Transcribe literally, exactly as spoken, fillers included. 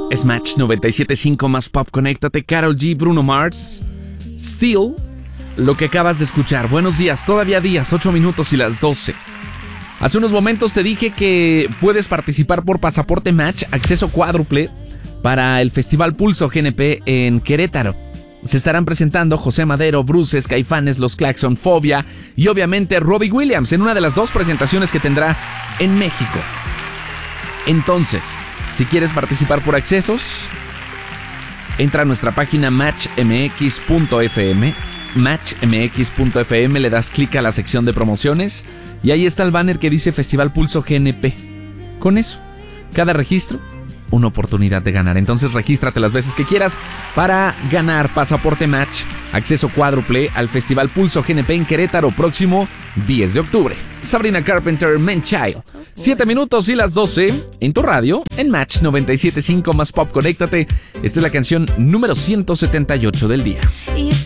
Es Match noventa y siete punto cinco más pop. Conéctate. Karol G, Bruno Mars, Still. Lo que acabas de escuchar. Buenos días, todavía días, ocho minutos y las doce. Hace unos momentos te dije que puedes participar por pasaporte Match, acceso cuádruple para el Festival Pulso G N P en Querétaro. Se estarán presentando José Madero, Bruces, Caifanes, Los Claxon, Fobia y obviamente Robbie Williams en una de las dos presentaciones que tendrá en México. Entonces, si quieres participar por accesos, entra a nuestra página match m x punto f m, match m x punto f m, le das clic a la sección de promociones y ahí está el banner que dice Festival Pulso G N P. Con eso, cada registro, una oportunidad de ganar. Entonces regístrate las veces que quieras para ganar pasaporte Match, acceso cuádruple al Festival Pulso G N P en Querétaro, próximo diez de octubre. Sabrina Carpenter, Man Child. siete minutos y las doce en tu radio, en Match noventa y siete punto cinco más pop. Conéctate. Esta es la canción número ciento setenta y ocho del día.